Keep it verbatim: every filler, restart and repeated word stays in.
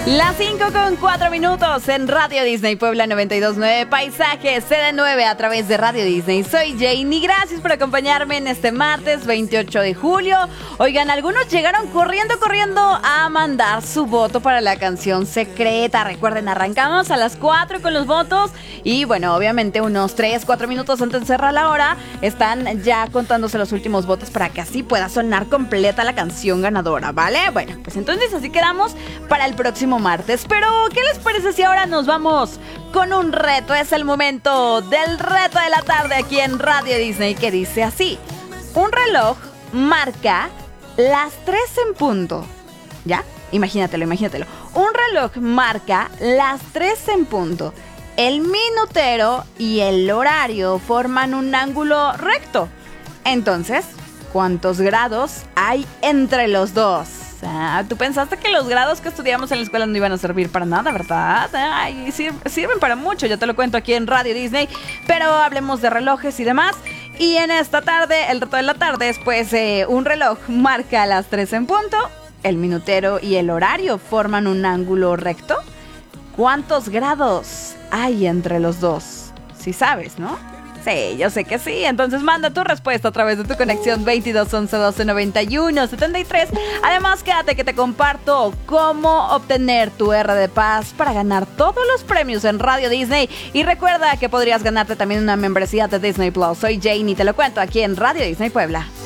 Las cinco con cuatro minutos en Radio Disney Puebla noventa y dos punto nueve Paisaje C D nueve a través de Radio Disney. Soy Jane y gracias por acompañarme en este martes veintiocho de julio. Oigan, algunos llegaron corriendo, corriendo a mandar su voto para la canción secreta. Recuerden, arrancamos a las cuatro con los votos y bueno, obviamente unos tres, cuatro minutos antes de cerrar la hora están ya contándose los últimos votos para que así pueda sonar completa la canción ganadora, ¿vale? Bueno, pues entonces así quedamos para el próximo martes. Pero, ¿qué les parece si ahora nos vamos con un reto? Es el momento del reto de la tarde aquí en Radio Disney, que dice así: un reloj marca las tres en punto. ¿Ya? Imagínatelo, imagínatelo. Un reloj marca las tres en punto. El minutero y el horario forman un ángulo recto. Entonces, ¿cuántos grados hay entre los dos? Ah, tú pensaste que los grados que estudiamos en la escuela no iban a servir para nada, ¿verdad? Ay, sir- sirven para mucho, ya te lo cuento aquí en Radio Disney. Pero hablemos de relojes y demás. Y en esta tarde, el reto de la tarde es pues eh, un reloj marca las tres en punto. El minutero y el horario forman un ángulo recto. ¿Cuántos grados hay entre los dos? Sí sabes, ¿no? Sí, yo sé que sí. Entonces manda tu respuesta a través de tu conexión veintidós once doce noventa y uno setenta y tres. Además, quédate que te comparto cómo obtener tu R de Paz para ganar todos los premios en Radio Disney. Y recuerda que podrías ganarte también una membresía de Disney Plus. Soy Jane y te lo cuento aquí en Radio Disney Puebla.